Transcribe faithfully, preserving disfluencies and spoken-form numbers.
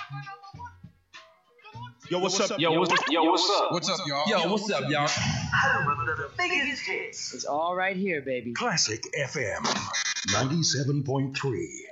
Yo, what's up? Yo, what's, yo, what's up? What's up, y'all? Yo, what's up, y'all? Home of the biggest hits. It's all right here, baby. Classic F M ninety-seven point three.